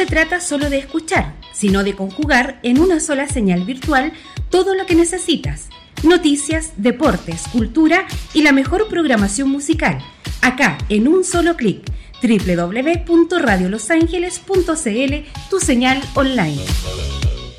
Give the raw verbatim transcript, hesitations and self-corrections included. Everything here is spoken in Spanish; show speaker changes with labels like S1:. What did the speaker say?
S1: se trata solo de escuchar, sino de conjugar en una sola señal virtual todo lo que necesitas. Noticias, deportes, cultura y la mejor programación musical. Acá, en un solo clic. doble u doble u doble u punto radio los ángeles punto c l, tu señal online.